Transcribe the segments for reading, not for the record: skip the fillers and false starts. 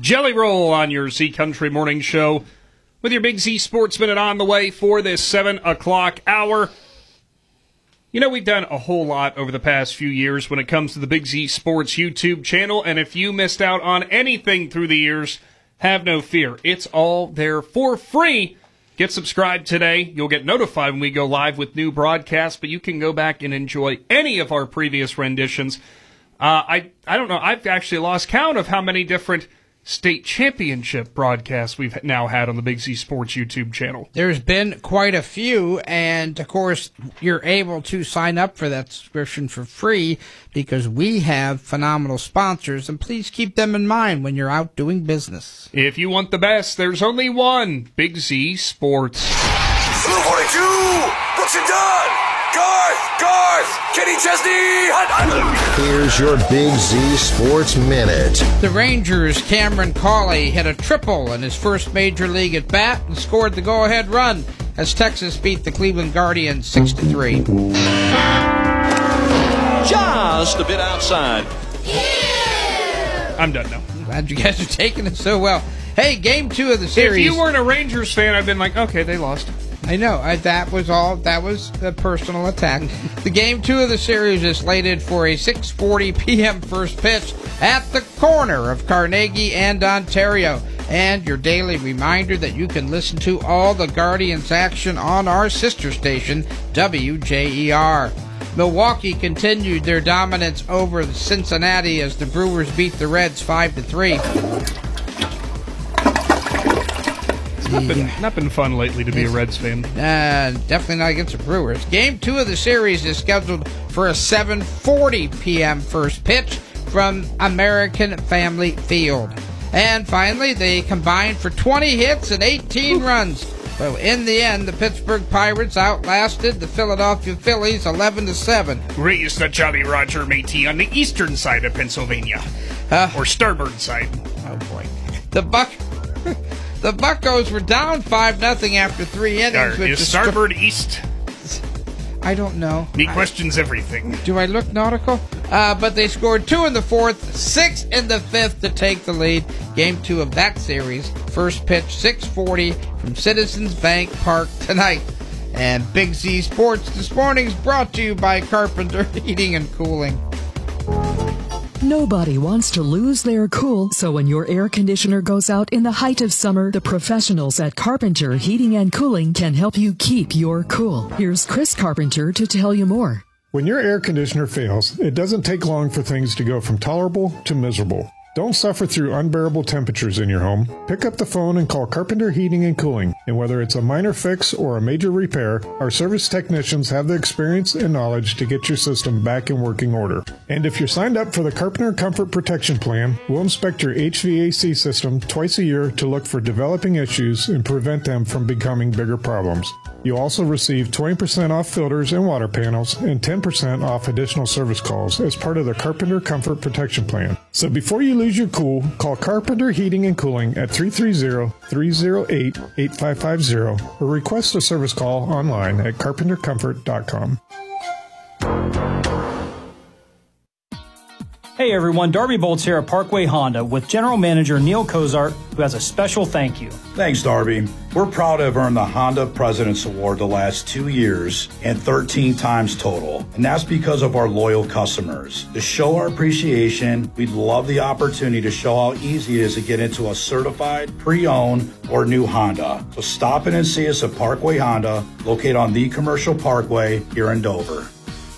Jelly Roll on your Z Country Morning Show with your Big Z Sports Minute on the way for this 7 o'clock hour. You know, we've done a whole lot over the past few years when it comes to the Big Z Sports YouTube channel, and if you missed out on anything through the years, have no fear. It's all there for free. Get subscribed today. You'll get notified when we go live with new broadcasts, but you can go back and enjoy any of our previous renditions. I don't know. I've actually lost count of how many different state championship broadcasts we've now had on the Big Z Sports YouTube channel. There's been quite a few, and of course, you're able to sign up for that subscription for free because we have phenomenal sponsors, and please keep them in mind when you're out doing business. If you want the best, there's only one Big Z Sports. Blue 42, Brooks and Dunn, Garth, Kenny Chesney, Here's your Big Z Sports Minute. The Rangers' Cameron Cawley hit a triple in his first major league at bat and scored the go-ahead run as Texas beat the Cleveland Guardians 6-3. Just a bit outside. I'm done now. Glad you guys are taking it so well. Hey, game 2 of the series. If you weren't a Rangers fan, I've been like, okay, they lost. I know. That was a personal attack. The game 2 of the series is slated for a 6:40 p.m. first pitch at the corner of Carnegie and Ontario. And your daily reminder that you can listen to all the Guardians action on our sister station, WJER. Milwaukee continued their dominance over Cincinnati as the Brewers beat the Reds 5-3. Not been fun lately to be a Reds fan. Definitely not against the Brewers. Game 2 of the series is scheduled for a 7:40 p.m. first pitch from American Family Field. And finally, they combined for 20 hits and 18 runs. But in the end, the Pittsburgh Pirates outlasted the Philadelphia Phillies 11-7. Raised the Jolly Roger Métis on the eastern side of Pennsylvania. Or starboard side. Oh, boy. The Buccos were down 5-0 after 3 innings. Is starboard east? I don't know. He questions everything. Do I look nautical? But they scored 2 in the 4th, 6 in the 5th to take the lead. Game 2 of that series. First pitch, 6:40 from Citizens Bank Park tonight. And Big Z Sports this morning is brought to you by Carpenter Heating and Cooling. Nobody wants to lose their cool, so when your air conditioner goes out in the height of summer, the professionals at Carpenter Heating and Cooling can help you keep your cool. Here's Chris Carpenter to tell you more. When your air conditioner fails, it doesn't take long for things to go from tolerable to miserable. Don't suffer through unbearable temperatures in your home. Pick up the phone and call Carpenter Heating and Cooling. And whether it's a minor fix or a major repair, our service technicians have the experience and knowledge to get your system back in working order. And if you're signed up for the Carpenter Comfort Protection Plan, we'll inspect your HVAC system twice a year to look for developing issues and prevent them from becoming bigger problems. You'll also receive 20% off filters and water panels and 10% off additional service calls as part of the Carpenter Comfort Protection Plan. So before you lose your cool, call Carpenter Heating and Cooling at 330-308-8550 or request a service call online at carpentercomfort.com. Hey everyone, Darby Bolts here at Parkway Honda with General Manager Neil Cozart, who has a special thank you. Thanks, Darby. We're proud to have earned the Honda President's Award the last 2 years and 13 times total, and that's because of our loyal customers. To show our appreciation, we'd love the opportunity to show how easy it is to get into a certified, pre-owned, or new Honda. So stop in and see us at Parkway Honda, located on the Commercial Parkway here in Dover.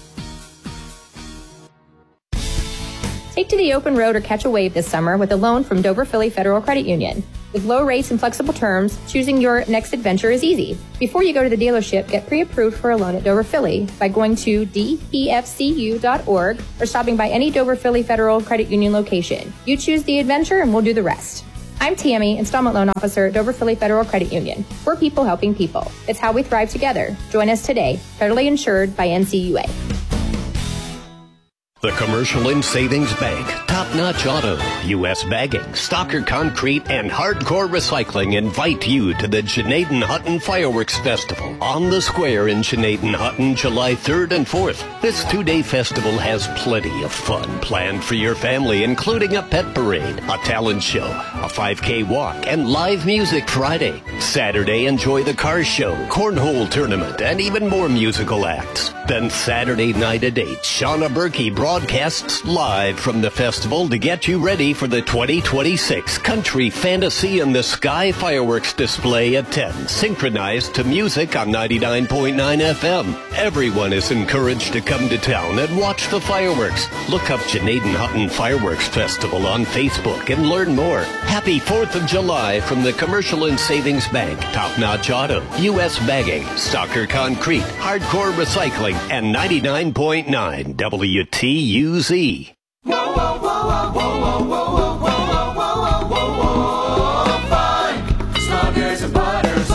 Take to the open road or catch a wave this summer with a loan from Dover Philly Federal Credit Union. With low rates and flexible terms, choosing your next adventure is easy. Before you go to the dealership, get pre-approved for a loan at Dover Philly by going to dpfcu.org or stopping by any Dover Philly Federal Credit Union location. You choose the adventure and we'll do the rest. I'm Tammy, Installment Loan Officer at Dover Philly Federal Credit Union. We're people helping people. It's how we thrive together. Join us today. Federally insured by NCUA. The Commercial and Savings Bank, Top Notch Auto, U.S. Bagging, Stocker Concrete, and Hardcore Recycling invite you to the Janaden-Hutton Fireworks Festival on the Square in Janaden-Hutton, July 3rd and 4th. This 2-day festival has plenty of fun planned for your family, including a pet parade, a talent show, a 5K walk, and live music Friday. Saturday, enjoy the car show, cornhole tournament, and even more musical acts. Then Saturday night at 8, Shauna Berkey broadcasts live from the festival to get you ready for the 2026 Country Fantasy in the Sky fireworks display at 10, synchronized to music on 99.9 FM. Everyone is encouraged to come to town and watch the fireworks. Look up Janaden-Hutton Fireworks Festival on Facebook and learn more. Happy 4th of July from the Commercial and Savings Bank, Top Notch Auto, U.S. Bagging, Stocker Concrete, Hardcore Recycling, and 99.9 WTUZ. Whoa, whoa, whoa, whoa, whoa, whoa, whoa, whoa, whoa, whoa, whoa, fun. Sluggers and Putters.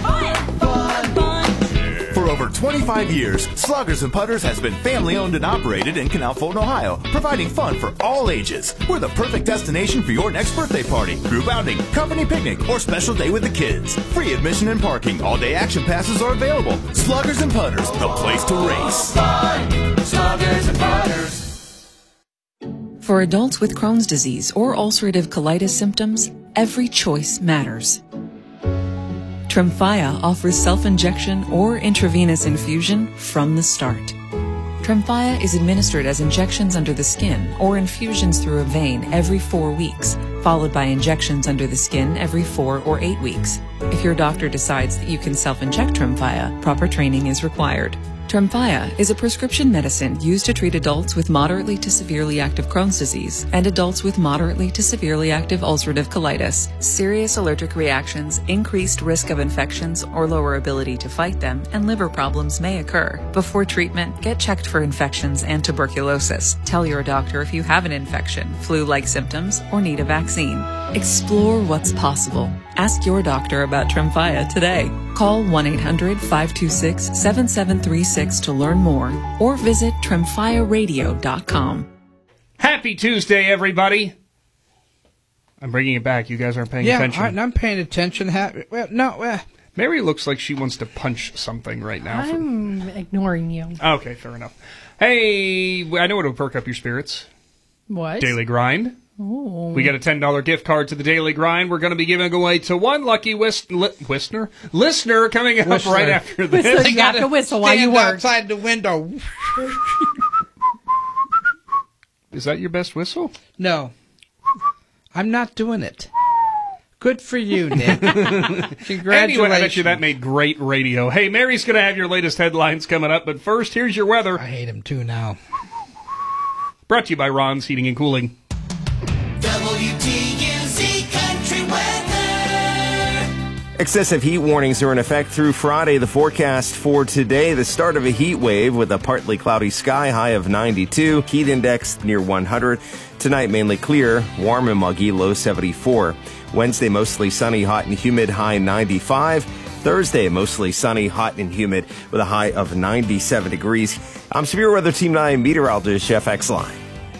Fun. For over 25 years, Sluggers and Putters has been family-owned and operated in Canal Fulton, Ohio, providing fun for all ages. We're the perfect destination for your next birthday party, group outing, company picnic, or special day with the kids. Free admission and parking. All-day action passes are available. Sluggers and Putters, the place to race. Fun. Sluggers and Putters. For adults with Crohn's disease or ulcerative colitis symptoms, every choice matters. Tremfya offers self-injection or intravenous infusion from the start. Tremfya is administered as injections under the skin or infusions through a vein every 4 weeks, followed by injections under the skin every 4 or 8 weeks. If your doctor decides that you can self-inject Tremfya, proper training is required. Tremfya is a prescription medicine used to treat adults with moderately to severely active Crohn's disease and adults with moderately to severely active ulcerative colitis. Serious allergic reactions, increased risk of infections or lower ability to fight them, and liver problems may occur. Before treatment, get checked for infections and tuberculosis. Tell your doctor if you have an infection, flu-like symptoms, or need a vaccine. Explore what's possible. Ask your doctor about Tremfya today. Call 1-800-526-7736 to learn more or visit tremfyaradio.com. Happy Tuesday, everybody. I'm bringing it back. You guys aren't paying attention. Yeah, I'm paying attention. Mary looks like she wants to punch something right now. I'm ignoring you. Okay, fair enough. Hey, I know it'll perk up your spirits. What? Daily Grind. Ooh. We got a $10 gift card to the Daily Grind. We're going to be giving away to one lucky listener coming up right after this. Whistler, you have to whistle while you work. Outside the window. Is that your best whistle? No. I'm not doing it. Good for you, Nick. Congratulations. Anyway, I bet you that made great radio. Hey, Mary's going to have your latest headlines coming up, but first, here's your weather. I hate him too now. Brought to you by Ron's Heating and Cooling. WTUZ Country Weather. Excessive heat warnings are in effect through Friday. The forecast for today, the start of a heat wave with a partly cloudy sky, high of 92, heat index near 100. Tonight, mainly clear, warm and muggy, low 74. Wednesday, mostly sunny, hot and humid, high 95. Thursday, mostly sunny, hot and humid with a high of 97 degrees. I'm Severe Weather Team 9 meteorologist Jeff Exline.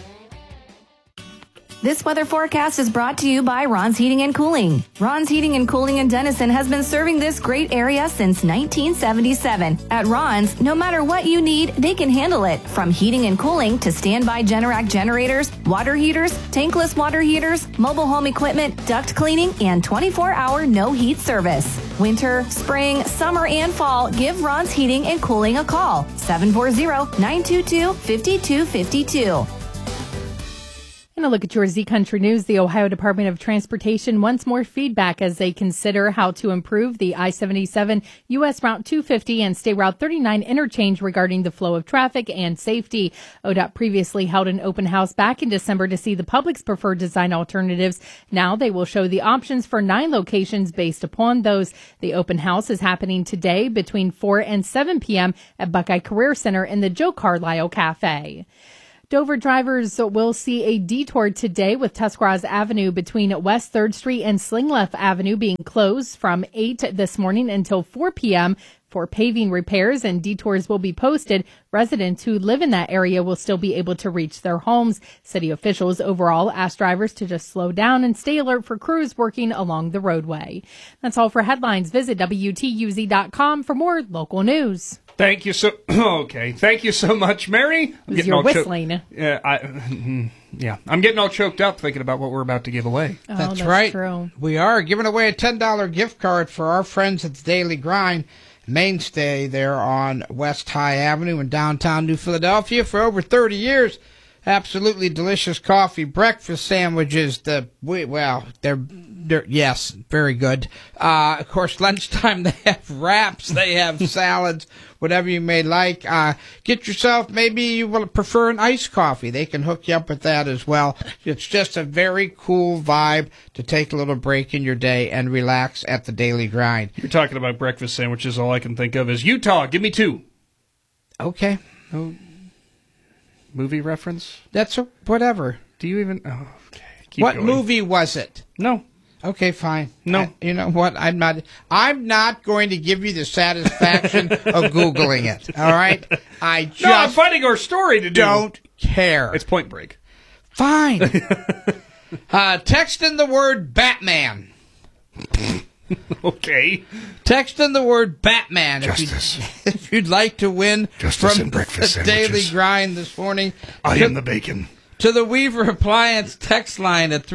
This weather forecast is brought to you by Ron's Heating and Cooling. Ron's Heating and Cooling in Denison has been serving this great area since 1977. At Ron's, no matter what you need, they can handle it. From heating and cooling to standby Generac generators, water heaters, tankless water heaters, mobile home equipment, duct cleaning, and 24-hour no-heat service. Winter, spring, summer, and fall, give Ron's Heating and Cooling a call. 740-922-5252. And a look at your Z Country News. The Ohio Department of Transportation wants more feedback as they consider how to improve the I-77 U.S. Route 250 and State Route 39 interchange regarding the flow of traffic and safety. ODOT previously held an open house back in December to see the public's preferred design alternatives. Now they will show the options for 9 locations based upon those. The open house is happening today between 4 and 7 p.m. at Buckeye Career Center in the Joe Carlisle Cafe. Dover drivers will see a detour today with Tuscarawas Avenue between West 3rd Street and Slingleff Avenue being closed from 8 this morning until 4 p.m. For paving repairs and detours will be posted, residents who live in that area will still be able to reach their homes. City officials overall asked drivers to just slow down and stay alert for crews working along the roadway. That's all for headlines. Visit WTUZ.com for more local news. Thank you so. Okay, thank you so much, Mary. You're whistling. Yeah, I'm getting all choked up thinking about what we're about to give away. Oh, That's right. True. We are giving away a $10 gift card for our friends at the Daily Grind. Mainstay there on West High Avenue in downtown New Philadelphia for over 30 years. Absolutely delicious coffee, breakfast sandwiches. They're yes, very good. Of course, lunchtime they have wraps, they have salads, whatever you may like. Get yourself, maybe you will prefer an iced coffee. They can hook you up with that as well. It's just a very cool vibe to take a little break in your day and relax at the Daily Grind. You're talking about breakfast sandwiches. All I can think of is Utah. Give me 2. Okay. Oh, movie reference? That's whatever. Do you even? Oh, okay. Keep what going. movie was it? No. Okay, fine. No. You know what? I'm not going to give you the satisfaction of Googling it. All right? I just No, I'm finding our story to do. don't care. It's Point Break. Fine. Text in the word Batman. Okay. Text in the word Batman Justice. if you'd like to win Justice from and breakfast the Daily sandwiches. Grind this morning. I am the bacon. To the Weaver Appliance text line at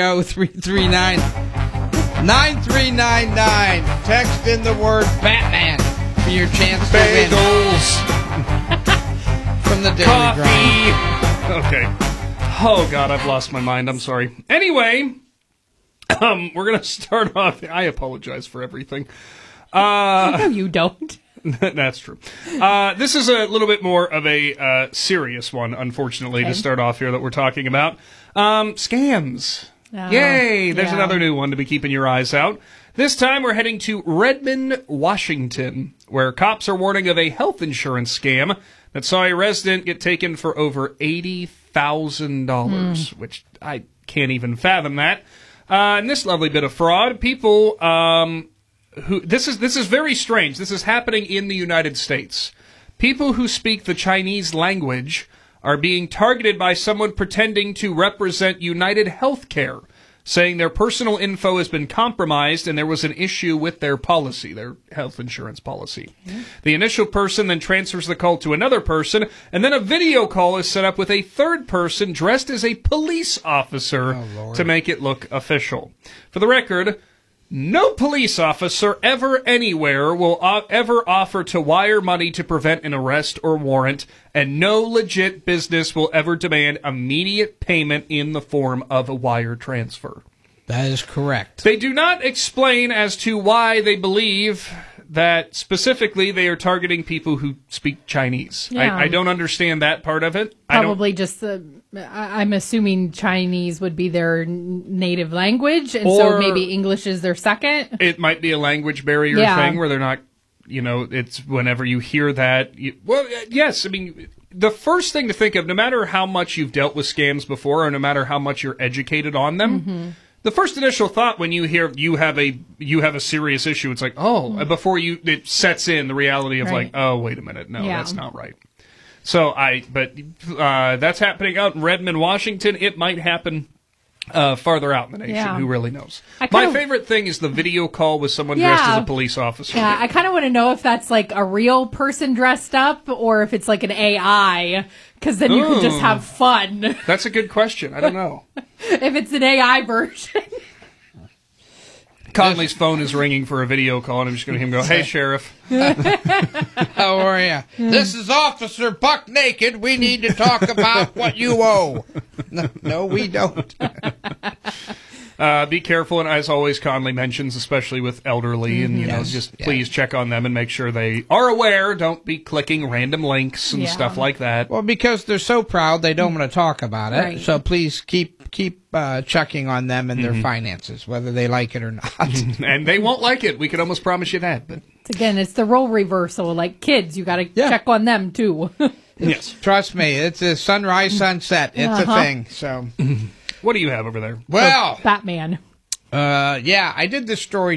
330-339-9399. Text in the word Batman for your chance to win from the Daily Grind. Okay. Oh, God, I've lost my mind. I'm sorry. Anyway, we're going to start off. I apologize for everything. No, you don't. That's true. This is a little bit more of a serious one, unfortunately, to start off here that we're talking about. Scams. Oh, Yay! There's yeah. another new one to be keeping your eyes out. This time we're heading to Redmond, Washington, where cops are warning of a health insurance scam that saw a resident get taken for over $80,000, which I can't even fathom that. And this lovely bit of fraud, people... This is very strange. This is happening in the United States. People who speak the Chinese language are being targeted by someone pretending to represent United Healthcare, saying their personal info has been compromised and there was an issue with their policy, their health insurance policy. The initial person then transfers the call to another person, and then a video call is set up with a third person dressed as a police officer to make it look official. For the record, no police officer ever anywhere will ever offer to wire money to prevent an arrest or warrant, and no legit business will ever demand immediate payment in the form of a wire transfer. That is correct. They do not explain as to why they believe that specifically they are targeting people who speak Chinese. Yeah. I don't understand that part of it. Probably just, I'm assuming Chinese would be their native language, and so Or- maybe English is their second. It might be a language barrier thing where they're not, it's whenever you hear that. Yes, I mean, the first thing to think of, no matter how much you've dealt with scams before or no matter how much you're educated on them, the first initial thought when you hear you have a serious issue, it's like, before it sets in the reality of like, oh, wait a minute, no, that's not right. So that's happening out in Redmond, Washington. It might happen farther out in the nation. Yeah. Who really knows? My favorite thing is the video call with someone dressed as a police officer. Yeah, I kind of want to know if that's like a real person dressed up or if it's like an AI, because then you could just have fun. That's a good question. I don't know. If it's an AI version. Conley's phone is ringing for a video call, and I'm just going to hear him go, "Hey, Sheriff." How are you? This is Officer Buck Naked. We need to talk about what you owe. No, we don't. Be careful, and as always, Conley mentions, especially with elderly, and please check on them and make sure they are aware. Don't be clicking random links and stuff like that. Well, because they're so proud, they don't want to talk about it. Right. So please keep checking on them and their finances, whether they like it or not. And they won't like it. We can almost promise you that. But Again, it's the role reversal. Like kids, you got to check on them too. yes, trust me, it's a sunrise, sunset. It's a thing. So, what do you have over there? well, Batman. I did this story